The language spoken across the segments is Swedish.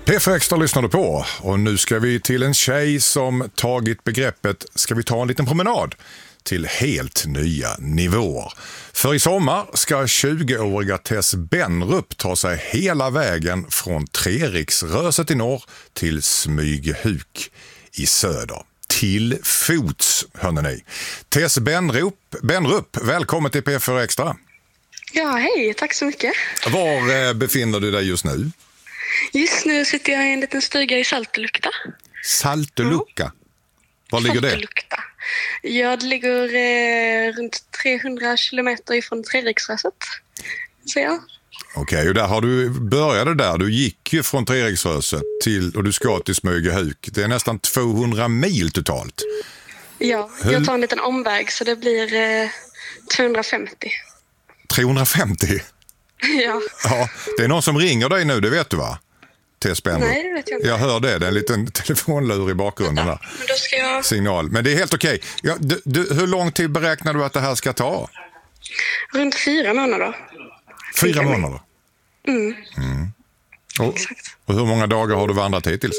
P4 Extra lyssnar du på och nu ska vi till en tjej som tagit begreppet "ska vi ta en liten promenad" till helt nya nivåer. För i sommar ska 20-åriga Tess Benrup ta sig hela vägen från Treriksröset i norr till Smygehuk i söder. Till fots, hörde ni. Tess Benrup, välkommen till P4 Extra. Ja, hej. Tack så mycket. Var befinner du dig just nu? Just nu sitter jag i en liten stuga i Saltolukta. Saltolukta? Var ligger det? Saltolukta. Ja, det ligger runt 300 kilometer ifrån Treriksröset. Så ja. Okej, och där började där. Du gick ju från Treriksröset och du ska till Smygehuk. Det är nästan 200 mil totalt. Ja, jag tar en liten omväg så det blir 250. 350? Ja. Ja, det är någon som ringer dig nu, det vet du va? Tess Benrup. Nej, det vet jag inte. Jag hör det är en liten telefonlur i bakgrunden där. Men då ska jag... Signal, men det är helt okej. Ja, hur lång tid beräknar du att det här ska ta? Runt 4 månader. 4 månader? Mm. Exakt. Och hur många dagar har du vandrat hittills?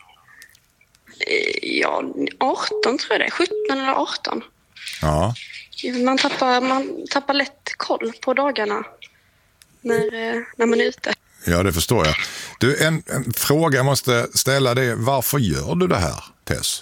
Ja, 18 tror jag det är. 17 eller 18. Ja. Man tappar lätt koll på dagarna när man är ute. Ja, det förstår jag. Du, en fråga jag måste ställa dig. Varför gör du det här, Tess?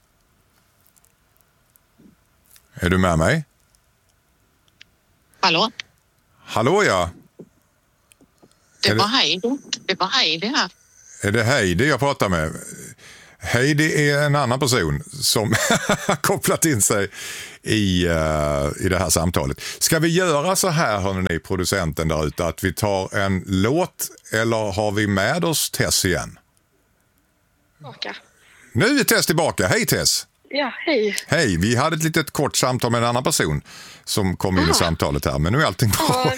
Är du med mig? Hallå? Hallå, ja. Det var Heidi här. Är det Heidi jag pratar med? Heidi är en annan person som har kopplat in sig i det här samtalet. Ska vi göra så här, hörni, producenten där ute, att vi tar en låt eller har vi med oss Tess igen? Tillbaka. Nu är Tess tillbaka. Hej Tess! Ja, hej. Hej, vi hade ett litet kort samtal med en annan person som kom in i samtalet här, men nu är allting bra.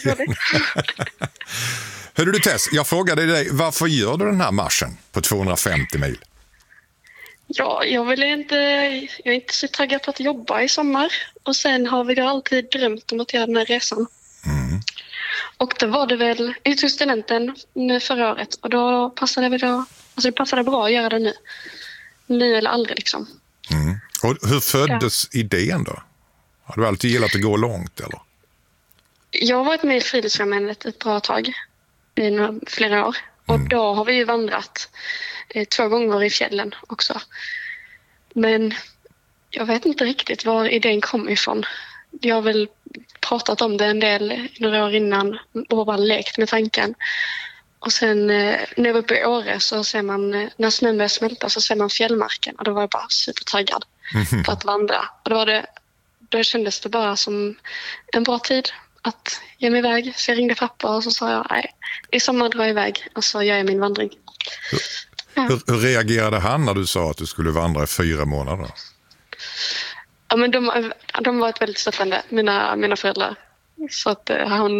Hörru du Tess, jag frågade dig, varför gör du den här marschen på 250 mil? Ja, jag är inte så taggad på att jobba i sommar. Och sen har vi alltid drömt om att göra den här resan. Mm. Och då var det väl, jag tog studenten förra året. Och då passade det passade bra att göra det nu. Nu eller aldrig liksom. Mm. Och hur föddes idén då? Har du alltid gillat att gå långt eller? Jag har varit med i Friluftsfrämjandet ett bra tag. I flera år. Och då har vi ju vandrat 2 gånger i fjällen också. Men jag vet inte riktigt var idén kom ifrån. Jag har väl pratat om det en del några år innan och bara lekt med tanken. Och sen när jag var uppe i Åre så ser man, när snön börjar smälta så ser man fjällmarken. Och då var jag bara supertaggad på att vandra. Och då kändes det bara som en bra tid att ge mig iväg. Så jag ringde pappa och så sa jag, nej, i sommar drar jag iväg och så gör jag min vandring. Hur reagerade han när du sa att du skulle vandra i 4 månader? Ja, men de var ett väldigt stöttande, mina föräldrar. Så att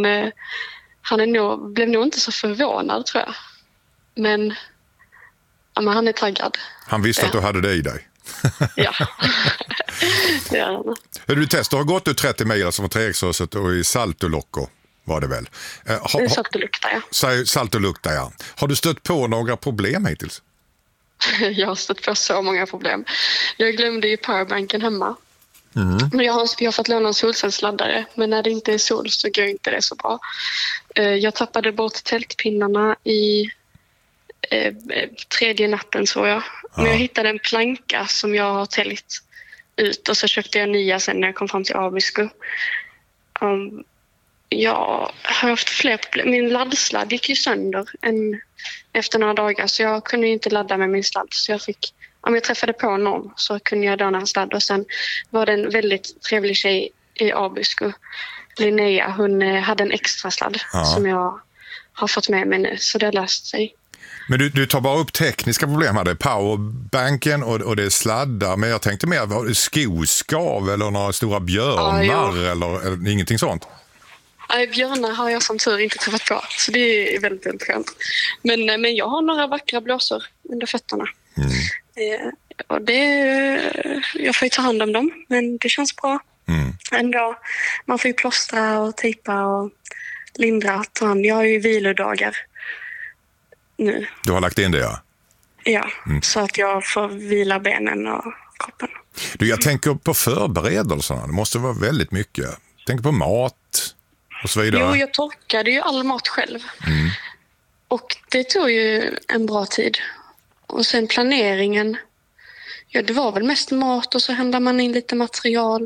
blev nog inte så förvånad, tror jag. Men han är taggad. Han visste att du hade det i dig. Ja. Ja. Du Tess, du har gått ut 30 mil alltså från Treriksröset och i Saltolukta var det väl? Saltolukta, ja. Saltolukta, ja. Har du stött på några problem hittills? Jag har stött på så många problem. Jag glömde ju powerbanken hemma. Jag har fått låna en solcellsladdare, men när det inte är sol så går inte det så bra. Jag tappade bort tältpinnarna i 3:e natten, tror jag. Men jag hittade en planka som jag har täljt ut och så köpte jag nya sen när jag kom fram till Abisko. Jag har haft fler problem. Min laddsladd gick ju sönder efter några dagar, så jag kunde inte ladda med min sladd. Så om jag träffade på någon så kunde jag låna en sladd. Och sen var det en väldigt trevlig tjej i Abisko, Linnea. Hon hade en extra sladd som jag har fått med mig nu, så det har löst sig. Men du tar bara upp tekniska problem här. Det är powerbanken och det är sladdar. Men jag tänkte mer, var det skoskav eller några stora björnar eller ingenting sånt? Nej, björnar har jag som tur inte träffat på. Så det är väldigt, väldigt skönt. Men jag har några vackra blåsor under fötterna. Och jag får ju ta hand om dem. Men det känns bra. Ändå, man får ju plåstra och tejpa och lindra. Jag har ju vilodagar nu. Du har lagt in det, ja? Ja, så att jag får vila benen och kroppen. Du, jag tänker på förberedelserna. Det måste vara väldigt mycket. Jag tänker på mat och så vidare. Jo, jag torkade ju all mat själv. Och det tog ju en bra tid. Och sen planeringen. Ja, det var väl mest mat och så hämtade man in lite material.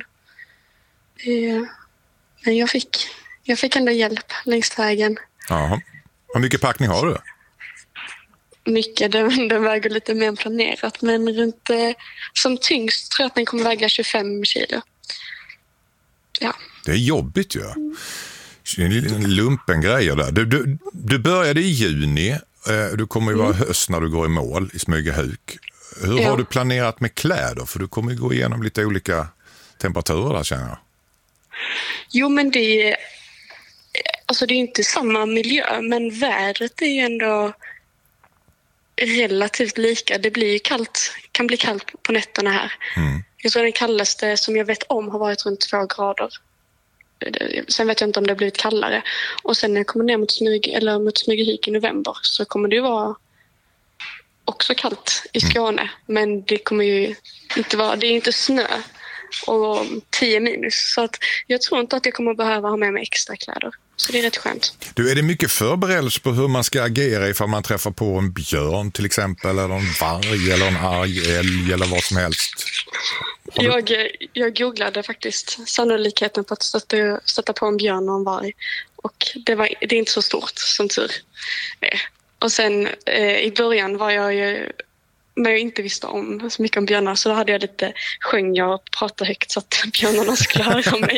Men jag fick ändå hjälp längs vägen. Jaha. Hur mycket packning har du? Mycket, den väger lite mer än planerat. Men runt, som tyngst tror jag att den kommer väga 25 kilo. Ja. Det är jobbigt ju. En lumpen grejer där. Du började i juni. Du kommer ju vara höst när du går i mål i Smygehuk. Hur har du planerat med kläder? För du kommer ju gå igenom lite olika temperaturer där, känner jag. Jo, men det är inte samma miljö, men vädret är ju ändå relativt lika. Det blir kallt, kan bli kallt på nätterna här. Jag tror den kallaste som jag vet om har varit runt 2 grader. Sen vet jag inte om det har blivit kallare. Och sen när jag kommer ner mot Smygehuk i november så kommer det ju vara också kallt i Skåne. Men det kommer ju inte vara, det är inte snö och 10 minus. Så att jag tror inte att jag kommer behöva ha med mig extra kläder. Så det är rätt skönt. Du, är det mycket förberedelse på hur man ska agera ifall man träffar på en björn till exempel, eller en varg eller en arg älg eller vad som helst? Jag googlade faktiskt sannolikheten på att stöta på en björn och en varg. Och det är inte så stort som tur är. Och sen i början var jag ju, när jag inte visste om så mycket om björnar, så då hade jag sjöng jag och pratade högt så att björnarna skulle höra mig.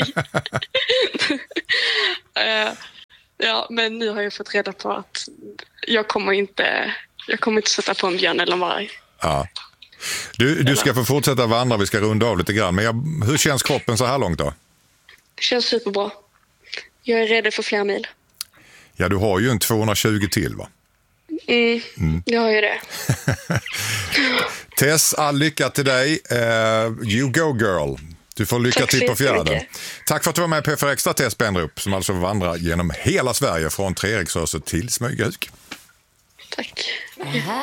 Ja, men nu har jag fått reda på att jag kommer inte sätta på en björn eller en varg. Ja. Du ska få fortsätta vandra, vi ska runda av lite grann. Men hur känns kroppen så här långt då? Det känns superbra. Jag är redo för fler mil. Ja, du har ju en 220 till, va? Jag har ju det. Tess, all lycka till dig. You go girl. Du får lycka till på fjärden. Tack för att du var med på P4 Extra, Tess Bendrup, som alltså vandrar genom hela Sverige från Treriksröset till Smygehuk. Tack.